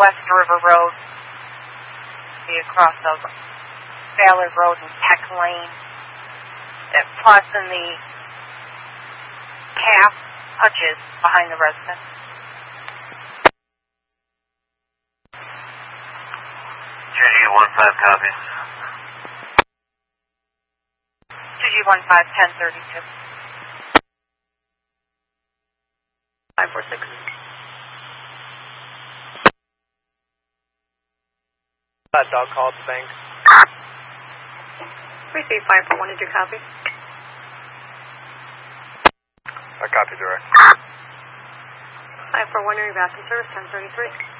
West River Road. Be across of Ballard Road and Peck Lane. Plus in the calf hutches behind the residence. GG15 copies. 2G15 1032. 546. That dog called the bank. Receive 541, did you copy? I copy direct. 541, you're back in service, 1033.